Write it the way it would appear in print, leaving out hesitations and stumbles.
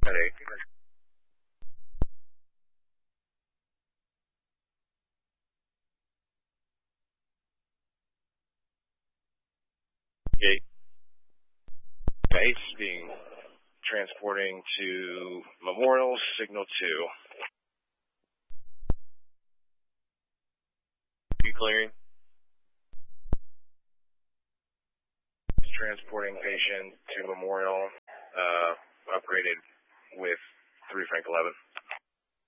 Headache. Gate. Base being transporting to Memorial, signal 2. You clearing? Transporting patient to Memorial, upgraded with 3 Frank 11.